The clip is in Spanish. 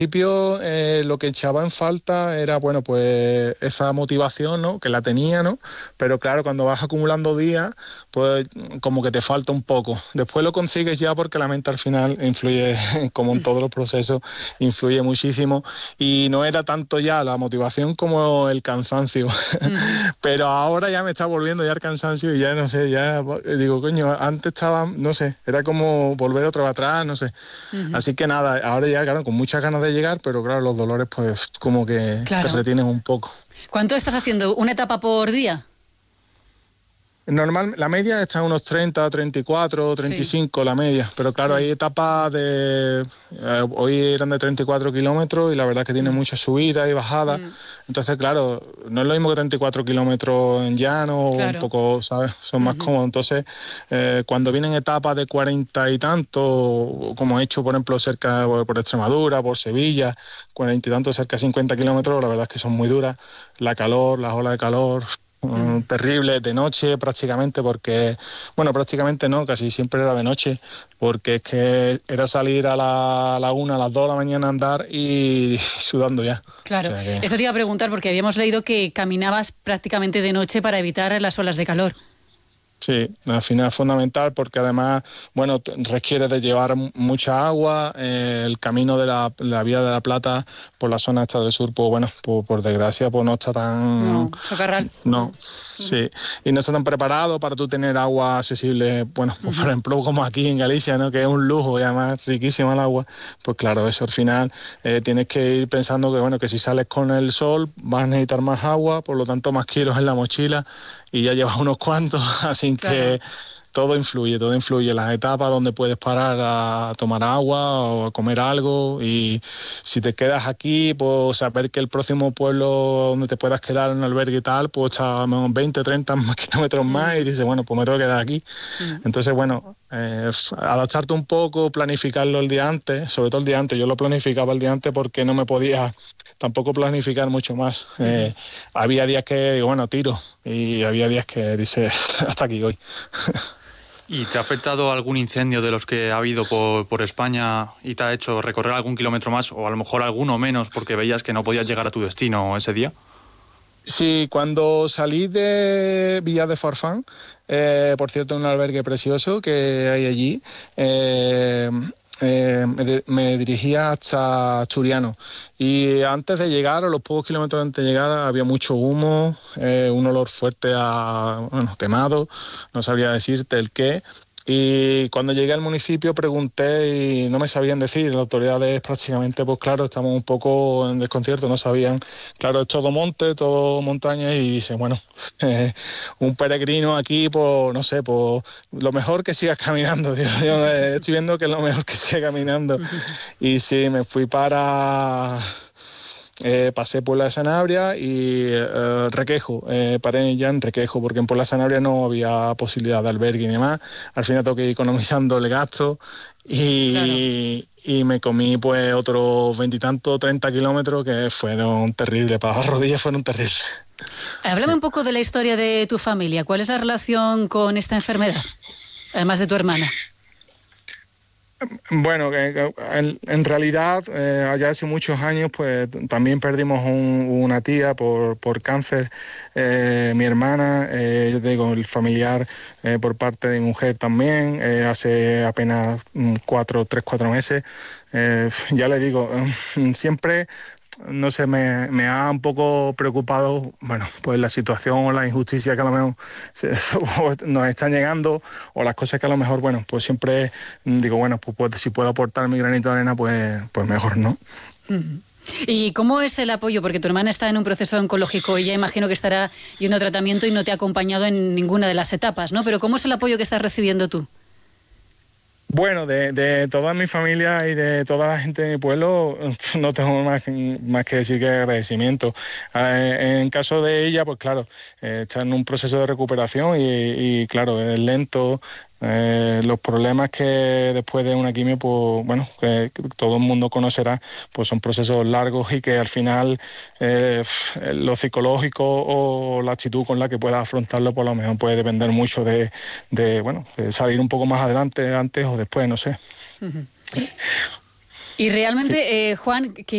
principio lo que echaba en falta era, bueno, pues esa motivación, ¿no? Que la tenía, ¿no? Pero claro, cuando vas acumulando días, pues como que te falta un poco. Después lo consigues ya porque la mente al final influye, como en todos los procesos, influye muchísimo. Y no era tanto ya la motivación como el cansancio. Pero ahora ya me está volviendo ya el cansancio y ya no sé, ya digo, coño, antes estaba, no sé, era como volver otra vez atrás, no sé. Así que nada, ahora ya, claro, con muchas ganas de llegar, pero claro, los dolores pues como que te retienen un poco. ¿Cuánto estás haciendo? ¿Una etapa por día? Normal, la media está en unos 30, 34, 35 la media, pero claro, hay etapas de... hoy eran de 34 kilómetros y la verdad es que tiene muchas subidas y bajadas, entonces claro, no es lo mismo que 34 kilómetros en llano, un poco, ¿sabes? Son más cómodos, entonces cuando vienen etapas de 40 y tanto, como he hecho por ejemplo cerca por Extremadura, por Sevilla, 40 y tanto, cerca de 50 kilómetros, la verdad es que son muy duras, la calor, las olas de calor... terrible, de noche prácticamente, porque, bueno, prácticamente no, casi siempre era de noche, porque es que era salir a la 1, a las 2 de la mañana a andar y sudando ya. Claro, o sea que... eso te iba a preguntar porque habíamos leído que caminabas prácticamente de noche para evitar las olas de calor. Sí, al final es fundamental porque además, bueno, requiere de llevar mucha agua, el camino de la Vía de la Plata por la zona esta del sur, pues bueno, por desgracia, pues no está tan... No, socarral. No, sí, y no está tan preparado para tú tener agua accesible, bueno, pues por ejemplo como aquí en Galicia, ¿no? Que es un lujo y además riquísima el agua, pues claro, eso al final tienes que ir pensando que, bueno, que si sales con el sol vas a necesitar más agua, por lo tanto más kilos en la mochila y ya llevas unos cuantos, así que todo influye, las etapas donde puedes parar a tomar agua o a comer algo y si te quedas aquí, pues saber que el próximo pueblo donde te puedas quedar en un albergue y tal, pues está a unos 20, 30 kilómetros más y dices, bueno, pues me tengo que quedar aquí. Entonces, bueno, adaptarte un poco, planificarlo el día antes, sobre todo el día antes, yo lo planificaba el día antes porque no me podía tampoco planificar mucho más. Había días que digo, bueno, tiro y había días que dice, hasta aquí hoy. ¿Y te ha afectado algún incendio de los que ha habido por España y te ha hecho recorrer algún kilómetro más o a lo mejor alguno menos porque veías que no podías llegar a tu destino ese día? Sí, cuando salí de Villa de Farfán, por cierto, un albergue precioso que hay allí, me dirigía hasta Asturiano y antes de llegar, a los pocos kilómetros antes de llegar, había mucho humo, un olor fuerte a quemado, no sabría decirte el qué. Y cuando llegué al municipio pregunté y no me sabían decir, las autoridades prácticamente, pues claro, estamos un poco en desconcierto, no sabían, claro, es todo monte, todo montaña y dicen, bueno, un peregrino aquí, pues no sé, pues lo mejor que sigas caminando, tío. Yo estoy viendo que es lo mejor que siga caminando. Y sí, me fui para... pasé por la Sanabria y Requejo, paré ya en Requejo porque en por la Sanabria no había posibilidad de albergue ni demás. Al final tengo que ir economizando el gasto y me comí pues otros 20 y tantos, 30 kilómetros que fueron terribles, para las rodillas fueron terribles. Háblame un poco de la historia de tu familia. ¿Cuál es la relación con esta enfermedad? Además de tu hermana. Bueno, en realidad, allá hace muchos años, pues también perdimos una tía por cáncer. Mi hermana, yo te digo, el familiar por parte de mi mujer también, hace apenas 4 meses. Ya le digo, siempre... No sé, me ha un poco preocupado, bueno, pues la situación o la injusticia que a lo mejor nos están llegando o las cosas que a lo mejor, bueno, pues siempre digo, bueno, pues si puedo aportar mi granito de arena, pues mejor, ¿no? ¿Y cómo es el apoyo? Porque tu hermana está en un proceso oncológico y ya imagino que estará yendo a tratamiento y no te ha acompañado en ninguna de las etapas, ¿no? Pero ¿cómo es el apoyo que estás recibiendo tú? Bueno, de toda mi familia y de toda la gente de mi pueblo no tengo más que decir que agradecimiento. En caso de ella, pues claro, está en un proceso de recuperación y claro, es lento. Los problemas que después de una quimio, pues bueno, que todo el mundo conocerá, pues son procesos largos y que al final lo psicológico o la actitud con la que puedas afrontarlo, pues a lo mejor puede depender mucho de salir un poco más adelante, antes o después, no sé. Y realmente, Juan,